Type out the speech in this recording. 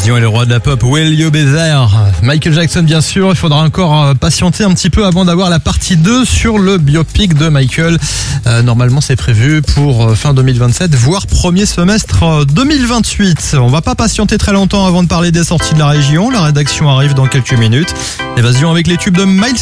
Dion est le roi de la pop, Will You Be There? Michael Jackson bien sûr, il faudra encore patienter un petit peu avant d'avoir la partie 2 sur le biopic de Michael. Normalement c'est prévu pour fin 2027, voire premier semestre 2028. On va pas patienter très longtemps avant de parler des sorties de la région, la rédaction arrive dans quelques minutes. Évasion avec les tubes de Miles